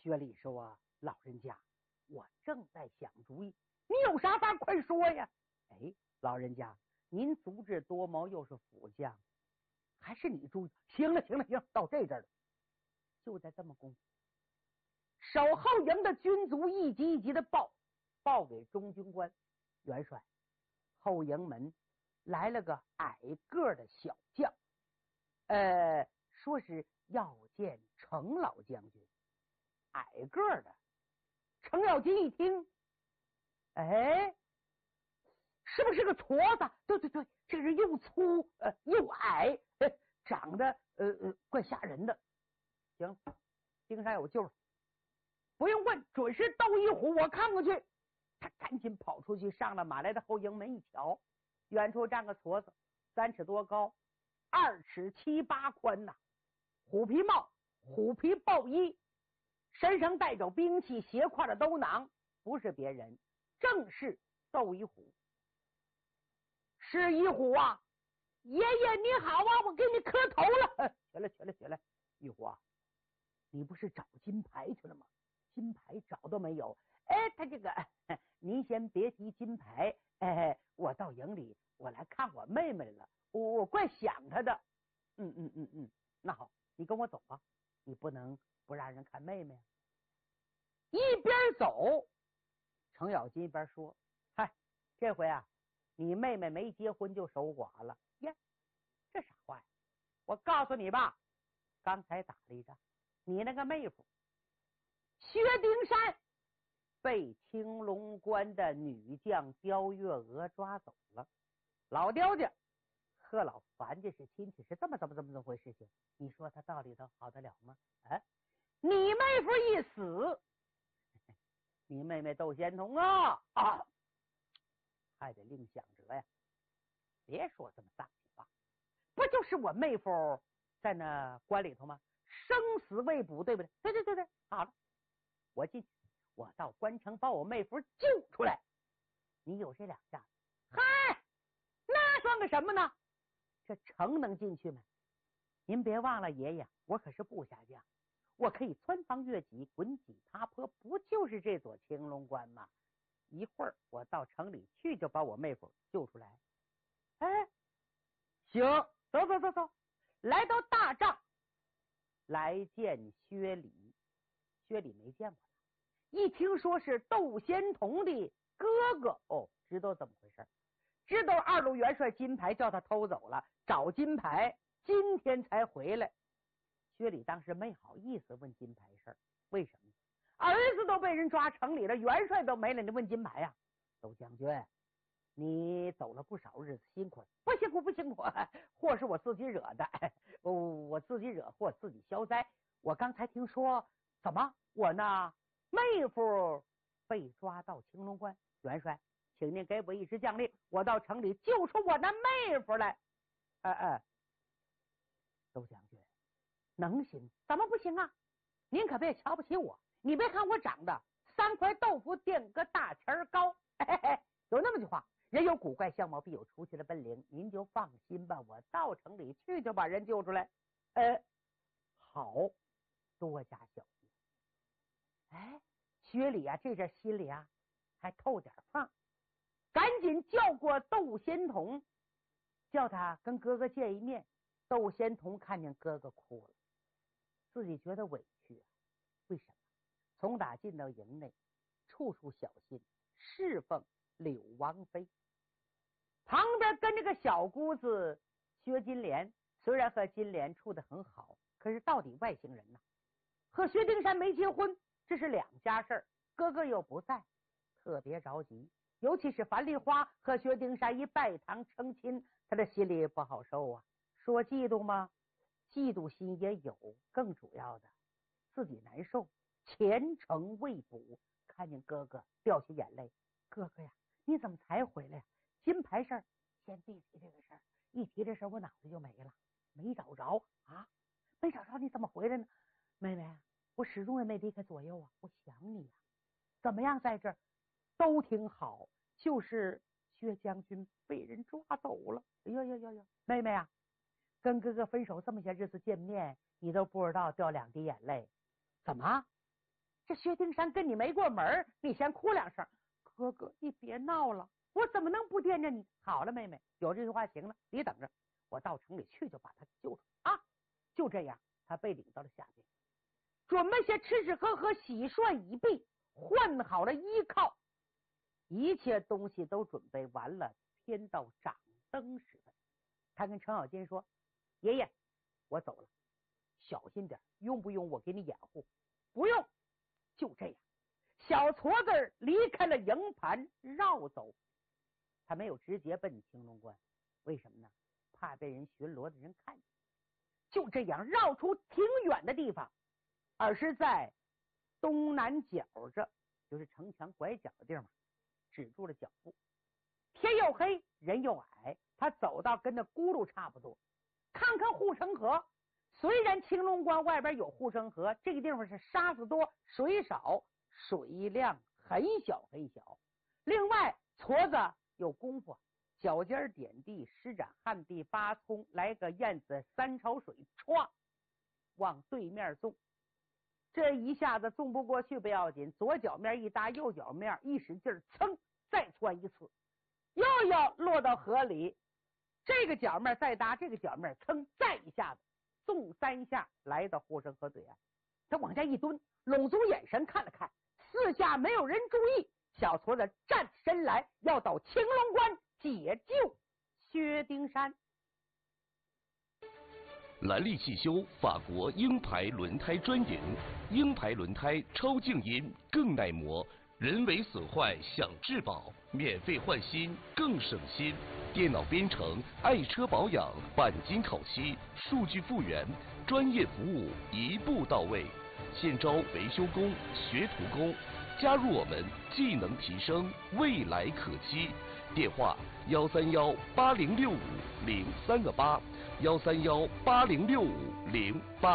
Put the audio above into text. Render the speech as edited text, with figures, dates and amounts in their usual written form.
薛礼说：“老人家，我正在想主意，你有啥法快说呀？”哎，老人家，您足智多谋，又是辅将，还是你主意？行了，到这阵了。就在这么功夫，守后营的军卒一级一级的报给中军官元帅，后营门来了个矮个的小将，说是要见程老将军。矮个的程咬金一听，哎，是不是个矬子？对，这个人又粗又矮，长得怪吓人的。行，丁山有救了，不用问，准是窦一虎，我看过去。他赶紧跑出去，上了马来的后营门一瞧，远处站个矬子，3尺多高，2尺7、8宽呐，虎皮帽，虎皮豹衣，身上带着兵器，斜挎着兜囊，不是别人，正是窦一虎。是一虎啊，爷爷你好啊，我给你磕头了。起来，一虎啊，你不是找金牌去了吗？金牌找都没有。他这个您先别提金牌，我到营里我来看我妹妹了，我怪想她的。那好，你跟我走吧，你不能不让人看妹妹啊。一边走，程咬金一边说：“嗨，这回啊，你妹妹没结婚就守寡了呀，这啥话呀？我告诉你吧，刚才打了一仗，你那个妹夫薛丁山被青龙关的女将刁月娥抓走了。老刁家和老樊家是亲戚，是这么回事情？你说他道理头好得了吗？你妹夫一死，你妹妹窦仙童还得另想辙呀。别说这么丧气话，不就是我妹夫在那关里头吗？生死未卜，对不对？对，好了，我进去，我到关城把我妹夫救出来。你有这2下，嗨，那算个什么呢？这城能进去吗？您别忘了，爷爷，我可是部下将，我可以穿房越脊，滚几爬坡，不就是这座青龙关吗？一会儿我到城里去，就把我妹夫救出来。行，走，来到大帐，来见薛礼。薛礼没见过他，一听说是窦仙童的哥哥，知道怎么回事，知道2路元帅金牌叫他偷走了，找金牌今天才回来。薛礼当时没好意思问金牌事儿，为什么？儿子都被人抓城里了，元帅都没了，你问金牌呀？窦将军，你走了不少日子，辛苦了。不辛苦，祸是我自己惹的，我自己惹祸，自己消灾。我刚才听说，怎么我那妹夫被抓到青龙关？元帅，请您给我一支将令，我到城里救出我那妹夫来。窦将军，能行？怎么不行啊？您可别瞧不起我，你别看我长得3块豆腐垫个大钱高，有那么句话，人有古怪相貌，必有出奇的本领。您就放心吧，我到城里去就把人救出来。好，多加小心。薛礼啊，这阵心里啊还透点放，赶紧叫过窦仙童，叫他跟哥哥见一面。窦仙童看见哥哥哭了，自己觉得委屈啊。为什么？从打进到营内，处处小心侍奉柳王妃，旁边跟着个小姑子薛金莲，虽然和金莲处得很好，可是到底外星人呐，和薛丁山没结婚，这是2家事儿，哥哥又不在，特别着急。尤其是樊梨花和薛丁山一拜堂成亲，他的心里不好受啊。说嫉妒吗？嫉妒心也有，更主要的自己难受，前程未卜，看见哥哥掉下眼泪。哥哥呀，你怎么才回来呀？金牌事儿先别提这个事儿，一提这事儿我脑子就没了，没找着啊，没找着，你怎么回来呢？妹妹，我始终也没离开左右啊，我想你呀。怎么样，在这儿都挺好，就是薛将军被人抓走了。哟，妹妹啊，跟哥哥分手这么些日子见面，你都不知道掉2滴眼泪，怎么这薛丁山跟你没过门，你先哭2声。哥哥，你别闹了，我怎么能不惦着你？好了，妹妹，有这句话行了，你等着，我到城里去就把他救出啊！就这样，他被领到了下边，准备些吃吃喝喝，洗涮已毕，换好了衣靠，一切东西都准备完了。天到掌灯时分，他跟程咬金说：“爷爷，我走了，小心点，用不用我给你掩护？”不用。就这样，小矬子离开了营盘，绕走。他没有直接奔青龙关，为什么呢？怕被人巡逻的人看见。就这样绕出挺远的地方，而是在东南角这，就是城墙拐角的地方，止住了脚步。天又黑，人又矮，他走到跟那轱辘差不多，看看护城河。虽然青龙关外边有护城河，这个地方是沙子多，水少，水量很小很小。另外，矬子有功夫，脚尖点地，施展旱地8葱，来个燕子3潮水，歘，往对面纵。这一下子纵不过去不要紧，左脚面一搭，右脚面一使劲，噌，再窜一次，又要落到河里。这个脚面再搭，这个脚面噌，再一下子纵3下，来到护城河对岸。他往下一蹲，拢足眼神看了看，四下没有人注意。小矬子站起身来，要到青龙关解救薛丁山。 兰利汽修法国鹰牌轮胎专营，鹰牌轮胎超静音，更耐磨，人为损坏享质保，免费换新更省心。电脑编程，爱车保养，钣金烤漆，数据复原，专业服务一步到位。现招维修工、学徒工，加入我们，技能提升，未来可期。电话131806503个8，131806508。